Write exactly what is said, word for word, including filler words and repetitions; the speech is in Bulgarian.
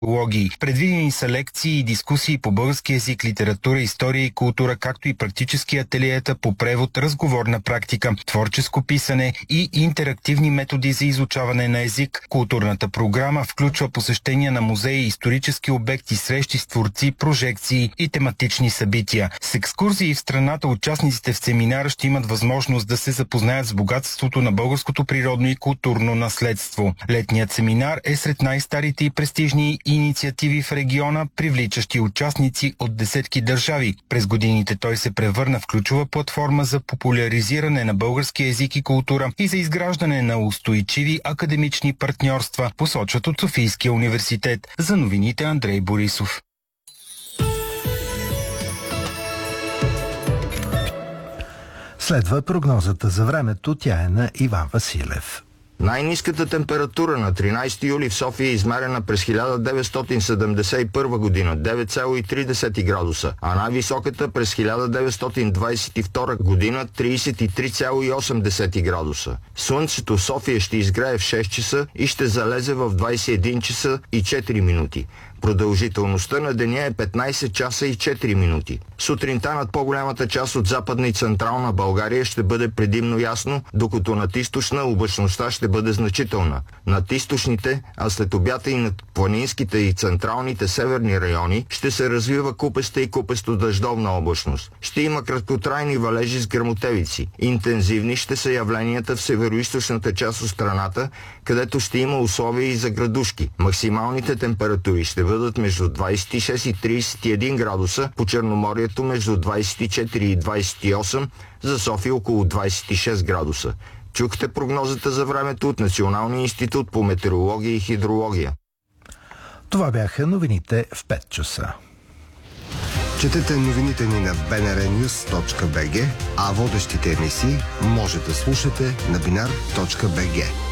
логии. Предвидени са лекции и дискусии по български език, литература, история и култура, както и практически ателиета по превод, разговорна практика, творческо писане и интерактивни методи за изучаване на език. Културната програма включва посещения на музеи, исторически обекти, срещи с творци, прожекции и тематични събития. С екскурзии в страната участниците в семинара ще имат възможност да се запознаят с богатството на българското природно и културно наследство. Летният семинар е сред най-старите и престижни инициативи в региона, привличащи участници от десетки държави. През годините той се превърна в ключова платформа за популяризиране на български език и култура и за изграждане на устойчиви академични партньорства, посочват от Софийския университет. За новините Андрей Борисов. Следва прогнозата за времето, тя е на Иван Василев. Най-ниската температура на тринайсети юли в София е измерена през хиляда деветстотин седемдесет и първа година – девет цяло и три градуса, а най-високата през хиляда деветстотин двайсет и втора година – трийсет и три цяло и осем градуса. Слънцето в София ще изгрее в шест часа и ще залезе в двайсет и един часа и четири минути. Продължителността на деня е петнайсет часа и четири минути. Сутринта над по-голямата част от Западна и Централна България ще бъде предимно ясно, докато над източна облачността ще бъде значителна. Над източните, а след обята и над планинските и централните северни райони ще се развива купеста и купесто-дъждовна облачност. Ще има краткотрайни валежи с гръмотевици. Интензивни ще са явленията в североизточната част от страната, където ще има условия и за градушки. Максималните температури ще бъдат между двайсет и шест и трийсет и един градуса, по Черноморието между двайсет и четири и двайсет и осем, за София около двайсет и шест градуса. Чухте прогнозата за времето от Националния институт по метеорология и хидрология. Това бяха новините в пет часа. Четете новините ни на би ен ар нюз точка би джи, а водещите емисии може да слушате на бинар точка би джи.